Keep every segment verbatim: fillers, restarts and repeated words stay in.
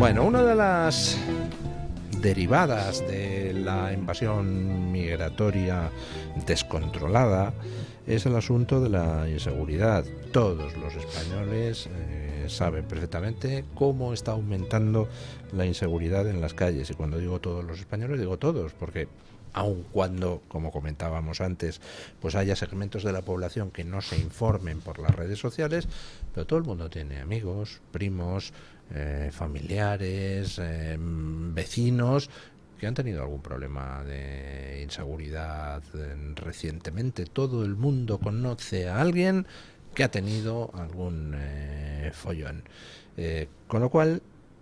Bueno, una de las derivadas de la invasión migratoria descontrolada es el asunto de la inseguridad. Todos los españoles eh, saben perfectamente cómo está aumentando la inseguridad en las calles. Y cuando digo todos los españoles, digo todos, porque aun cuando, como comentábamos antes, pues haya segmentos de la población que no se informen por las redes sociales, pero todo el mundo tiene amigos, primos, eh, familiares, eh, vecinos que han tenido algún problema de inseguridad eh, recientemente. Todo el mundo conoce a alguien que ha tenido algún eh, follón. Eh, con lo cual,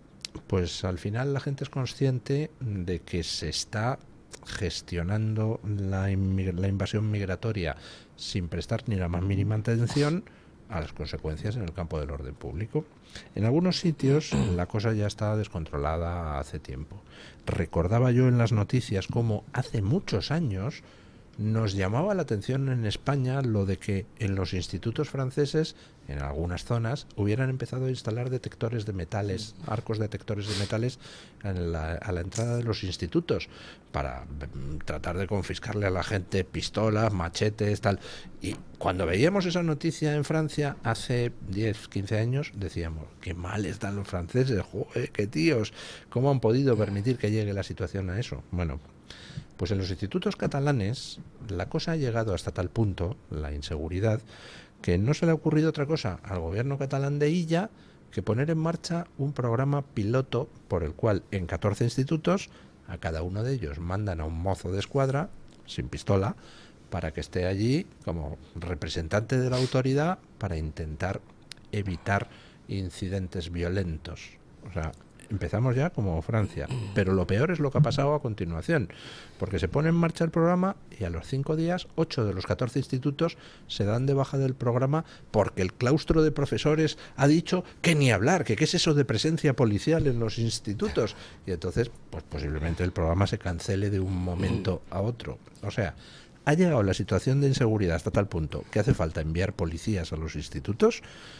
pues al final la gente es consciente de que se está gestionando la, la invasión migratoria sin prestar ni la más mínima atención a las consecuencias en el campo del orden público. En algunos sitios la cosa ya está descontrolada hace tiempo. Recordaba yo en las noticias cómo hace muchos años nos llamaba la atención en España lo de que en los institutos franceses, en algunas zonas, hubieran empezado a instalar detectores de metales, arcos detectores de metales en la, a la entrada de los institutos, para tratar de confiscarle a la gente pistolas, machetes, tal. Y cuando veíamos esa noticia en Francia hace diez, quince años, decíamos, qué mal están los franceses, joder, qué tíos, ¿cómo han podido permitir que llegue la situación a eso? Bueno, pues en los institutos catalanes la cosa ha llegado hasta tal punto, la inseguridad, que no se le ha ocurrido otra cosa al gobierno catalán de Illa que poner en marcha un programa piloto por el cual en catorce institutos a cada uno de ellos mandan a un mozo de escuadra sin pistola para que esté allí como representante de la autoridad para intentar evitar incidentes violentos. O sea, empezamos ya como Francia, pero lo peor es lo que ha pasado a continuación, porque se pone en marcha el programa y a los cinco días, ocho de los catorce institutos se dan de baja del programa porque el claustro de profesores ha dicho que ni hablar, que qué es eso de presencia policial en los institutos, y entonces pues posiblemente el programa se cancele de un momento a otro. O sea, ha llegado la situación de inseguridad hasta tal punto que hace falta enviar policías a los institutos.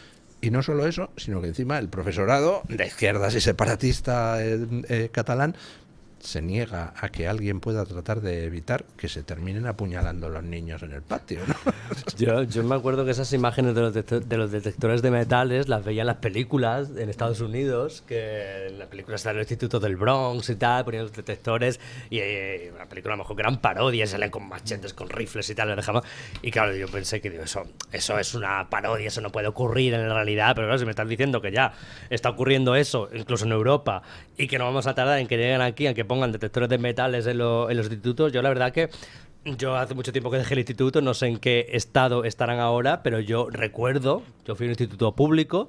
Y no solo eso, sino que encima el profesorado de izquierdas y separatista eh, eh, catalán se niega a que alguien pueda tratar de evitar que se terminen apuñalando los niños en el patio, ¿no? Yo, yo me acuerdo que esas imágenes de los, de los detectores de metales las veía en las películas en Estados Unidos, que en las películas están los institutos del Bronx y tal, ponían los detectores, y eh, una película a lo mejor que eran parodias, salen con machetes, con rifles y tal, les dejamos, y claro, yo pensé que digo, eso, eso es una parodia, eso no puede ocurrir en la realidad, pero claro, si me están diciendo que ya está ocurriendo eso, incluso en Europa, y que no vamos a tardar en que lleguen aquí, en que pongan detectores de metales en, lo, en los institutos, yo la verdad que yo hace mucho tiempo que dejé el instituto, no sé en qué estado estarán ahora, pero yo recuerdo, yo fui a un instituto público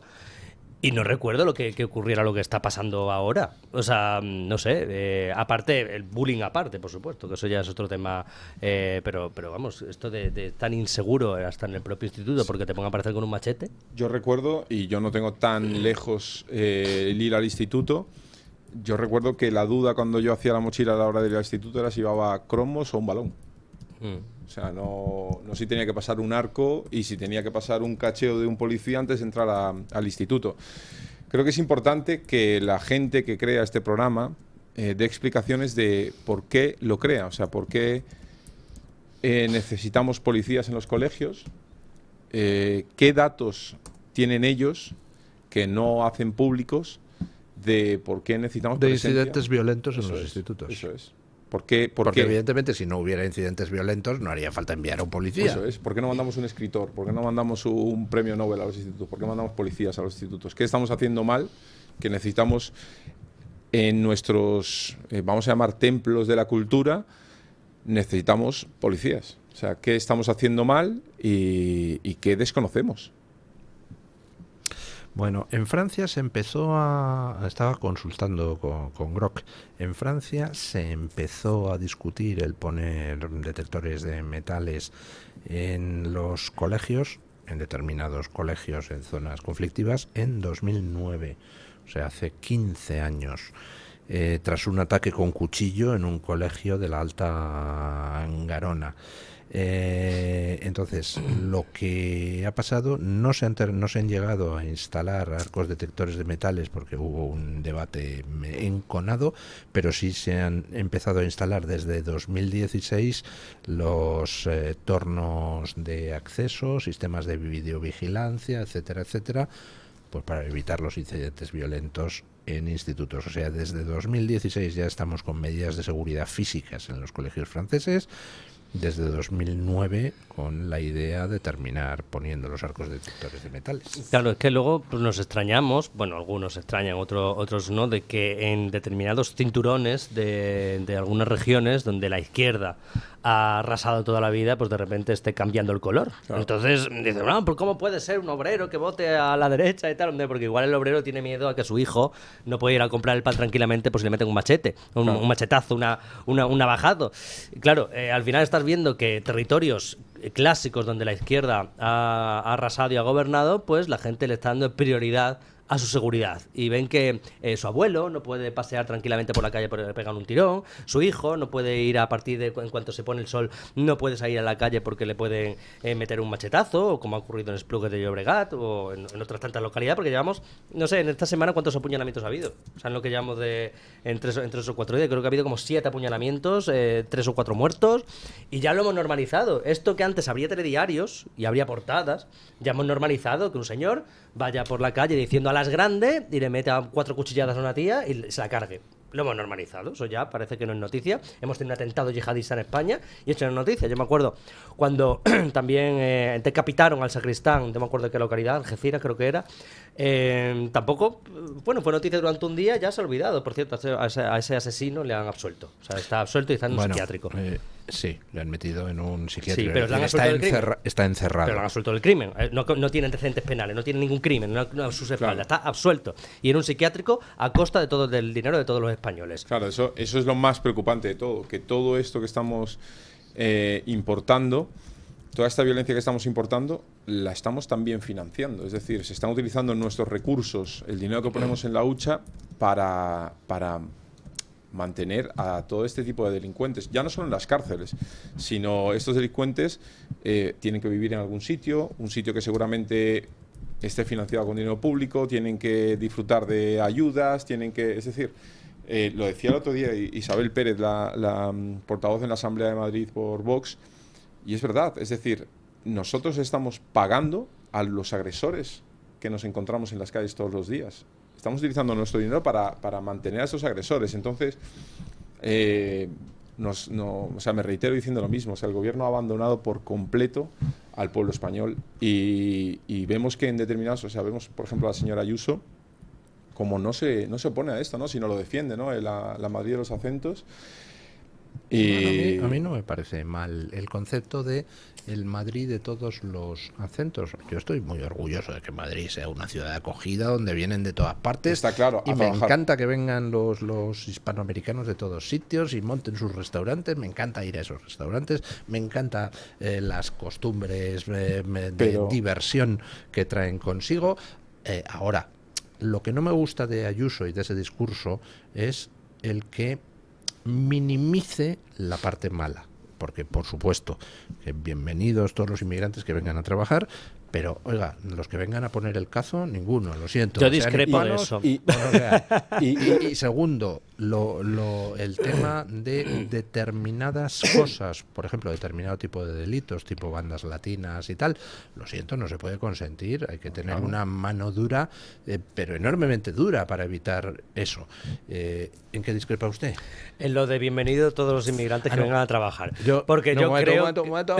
y no recuerdo lo que, que ocurriera lo que está pasando ahora. O sea, no sé, eh, aparte, el bullying aparte, por supuesto, que eso ya es otro tema, eh, pero, pero vamos, esto de, de tan inseguro hasta en el propio instituto, porque te pongan a aparecer con un machete. Yo recuerdo, y yo no tengo tan lejos eh, el ir al instituto, yo recuerdo que la duda cuando yo hacía la mochila a la hora de ir al instituto era si llevaba cromos o un balón. Mm. O sea, no, no si tenía que pasar un arco y si tenía que pasar un cacheo de un policía antes de entrar a, al instituto. Creo que es importante que la gente que crea este programa eh, dé explicaciones de por qué lo crea. O sea, por qué eh, necesitamos policías en los colegios, eh, qué datos tienen ellos que no hacen públicos, de por qué necesitamos de presencia. Incidentes violentos en eso los es, institutos. Eso es. ¿Por qué, por Porque qué? evidentemente si no hubiera incidentes violentos no haría falta enviar a un policía. Eso es. ¿Por qué no mandamos un escritor? ¿Por qué no mandamos un premio Nobel a los institutos? ¿Por qué mandamos policías a los institutos? ¿Qué estamos haciendo mal? Que necesitamos en nuestros, eh, vamos a llamar, templos de la cultura, necesitamos policías. O sea, ¿qué estamos haciendo mal y, y qué desconocemos? Bueno, en Francia se empezó a... Estaba consultando con, con Grok. En Francia se empezó a discutir el poner detectores de metales en los colegios, en determinados colegios en zonas conflictivas, en dos mil nueve. O sea, hace quince años. Eh, tras un ataque con cuchillo en un colegio de la Alta Garona. Eh, entonces, lo que ha pasado, no se, han ter- no se han llegado a instalar arcos detectores de metales porque hubo un debate enconado, pero sí se han empezado a instalar desde dos mil dieciséis los eh, tornos de acceso, sistemas de videovigilancia, etcétera, etcétera, pues para evitar los incidentes violentos en institutos. O sea, desde dos mil dieciséis ya estamos con medidas de seguridad físicas en los colegios franceses, desde dos mil nueve con la idea de terminar poniendo los arcos detectores de metales. Claro, es que luego pues, nos extrañamos, bueno, algunos extrañan, otro, otros no, de que en determinados cinturones de, de algunas regiones donde la izquierda ha arrasado toda la vida, pues de repente esté cambiando el color. Claro. Entonces dicen, no, ¿pero cómo puede ser un obrero que vote a la derecha y tal? Porque igual el obrero tiene miedo a que su hijo no pueda ir a comprar el pan tranquilamente pues si le meten un machete, un, claro. un machetazo, una, una, un navajazo. Claro, eh, al final estás viendo que territorios clásicos donde la izquierda ha, ha arrasado y ha gobernado, pues la gente le está dando prioridad a su seguridad y ven que eh, su abuelo no puede pasear tranquilamente por la calle porque le pegan un tirón, su hijo no puede ir a partir de en cuanto se pone el sol, no puede salir a la calle porque le pueden eh, meter un machetazo, o como ha ocurrido en Esplugues de Llobregat o en, en otras tantas localidades, porque llevamos, no sé, en esta semana cuántos apuñalamientos ha habido, o sea, en lo que llevamos de en tres, en tres o cuatro días, creo que ha habido como siete apuñalamientos, eh, tres o cuatro muertos, y ya lo hemos normalizado. Esto que antes habría telediarios y habría portadas, ya hemos normalizado que un señor vaya por la calle diciendo a las grandes y le mete a cuatro cuchilladas a una tía y se la cargue. Lo hemos normalizado, eso ya parece que no es noticia. Hemos tenido un atentado yihadista en España y esto no es noticia. Yo me acuerdo cuando también eh, decapitaron al sacristán, no me acuerdo de qué localidad, Algeciras creo que era. Eh, tampoco, bueno, fue noticia durante un día, ya se ha olvidado. Por cierto, a ese, a ese asesino le han absuelto. O sea, está absuelto y está en un bueno, psiquiátrico. Eh, sí, le han metido en un psiquiátrico. Sí, pero le han está, encerra está encerrado. Pero le han absuelto del crimen. No, no tiene antecedentes penales, no tiene ningún crimen, no, no a sus espaldas. Claro. Está absuelto. Y en un psiquiátrico a costa de todo del dinero de todos los españoles. Claro, eso, eso es lo más preocupante de todo. Que todo esto que estamos eh, importando, toda esta violencia que estamos importando, la estamos también financiando. Es decir, se están utilizando nuestros recursos, el dinero que ponemos en la hucha, para, para mantener a todo este tipo de delincuentes. Ya no solo en las cárceles, sino estos delincuentes eh, tienen que vivir en algún sitio, un sitio que seguramente esté financiado con dinero público, tienen que disfrutar de ayudas, tienen que... Es decir, eh, lo decía el otro día Isabel Pérez, la, la portavoz en la Asamblea de Madrid por Vox, y es verdad, es decir, nosotros estamos pagando a los agresores que nos encontramos en las calles todos los días. Estamos utilizando nuestro dinero para, para mantener a esos agresores. Entonces, eh, nos, no, o sea, me reitero diciendo lo mismo. O sea, el gobierno ha abandonado por completo al pueblo español y, y vemos que en determinados, o sea, vemos, por ejemplo, a la señora Ayuso, como no se, no se opone a esto, ¿no? Sino lo defiende, ¿no? La, la Madrid de los acentos. Y... Bueno, a, mí, a mí no me parece mal el concepto de el Madrid de todos los acentos. Yo estoy muy orgulloso de que Madrid sea una ciudad de acogida donde vienen de todas partes. Está claro. Y me trabajar. encanta que vengan los, los hispanoamericanos de todos sitios y monten sus restaurantes. Me encanta ir a esos restaurantes. Me encanta eh, las costumbres eh, de Pero... diversión que traen consigo. Eh, ahora, lo que no me gusta de Ayuso y de ese discurso es el que minimice la parte mala, porque por supuesto que bienvenidos todos los inmigrantes que vengan a trabajar, pero oiga, los que vengan a poner el cazo, ninguno, lo siento. Yo discrepo de eso. Y, bueno, o sea, y, y, y segundo, lo, lo, el tema de determinadas cosas, por ejemplo, determinado tipo de delitos, tipo bandas latinas y tal, lo siento, no se puede consentir, hay que tener una mano dura, eh, pero enormemente dura para evitar eso. Eh, ¿En qué discrepa usted? En lo de bienvenido todos los inmigrantes ah, que no. vengan a trabajar. Yo, Porque no, yo momento, creo... momento, momento.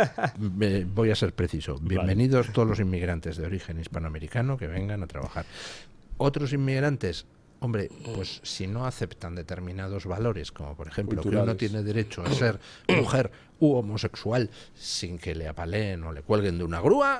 Me, voy a ser preciso. Bienvenidos vale. todos los inmigrantes de origen hispanoamericano que vengan a trabajar. Otros inmigrantes, hombre, pues si no aceptan determinados valores, como por ejemplo Culturales. que uno tiene derecho a ser mujer u homosexual sin que le apaleen o le cuelguen de una grúa,